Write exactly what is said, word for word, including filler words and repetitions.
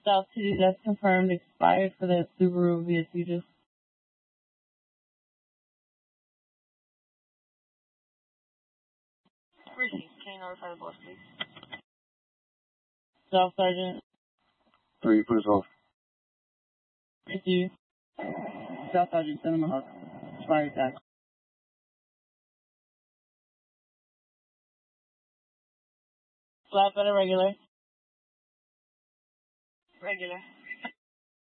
South City, that's confirmed, expired for the Subaru V S U just. Received. Can you notify the boss, please? Staff Sergeant. Three, put us off. Received. Staff Sergeant Cinema Hawk. Spy attack. Flat better regular. Regular.